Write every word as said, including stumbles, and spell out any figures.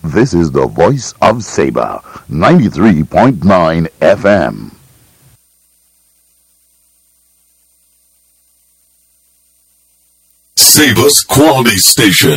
This is the voice of Sabre, ninety-three point nine F M. Sabre's Quality Station.